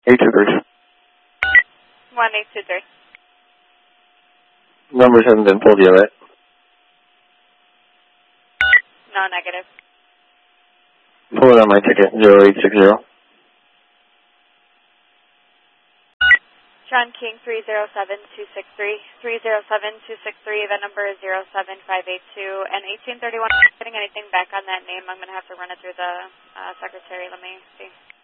823. 1823. Numbers haven't been pulled yet, right? No, negative. Pull it on my ticket, 0860. John King, 307263. 307263, event number is 07582. And 1831, getting anything back on that name, I'm going to have to run it through the secretary. Let me see.